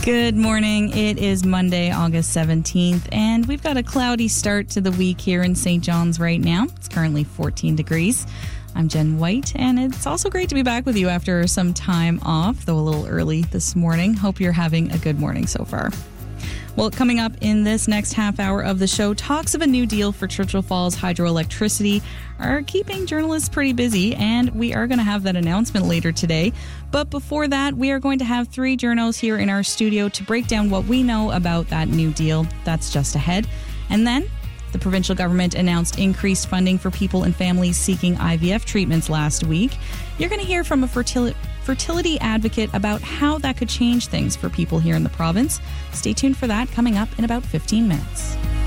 Good morning. It is Monday, August 17th, and we've got a cloudy start to the week here in St. John's right now. It's currently 14 degrees. I'm Jen White, and it's also great to be back with you after some time off, though a little early this morning. Hope you're having a good morning so far. Well, coming up in this next half hour of the show, talks of a new deal for Churchill Falls Hydroelectricity are keeping journalists pretty busy, and we are going to have that announcement later today. But before that, we are going to have three journos here in our studio to break down what we know about that new deal. That's just ahead. And then the provincial government announced increased funding for people and families seeking IVF treatments last week. You're going to hear from a fertility advocate about how that could change things for people here in the province. Stay tuned for that, coming up in about 15 minutes.